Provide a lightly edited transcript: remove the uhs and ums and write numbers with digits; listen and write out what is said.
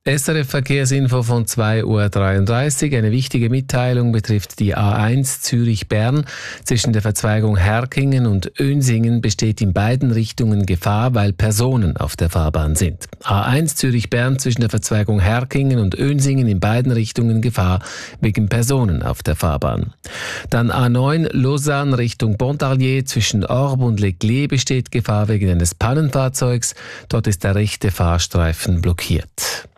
SRF Verkehrsinfo von 2:33 Uhr. Eine wichtige Mitteilung betrifft die A1 Zürich-Bern. Zwischen der Verzweigung Herkingen und Önsingen besteht in beiden Richtungen Gefahr, weil Personen auf der Fahrbahn sind. A1 Zürich-Bern zwischen der Verzweigung Herkingen und Önsingen in beiden Richtungen Gefahr wegen Personen auf der Fahrbahn. Dann A9 Lausanne Richtung Pontarlier zwischen Orbe und Leclerc besteht Gefahr wegen eines Pannenfahrzeugs. Dort ist der rechte Fahrstreifen blockiert.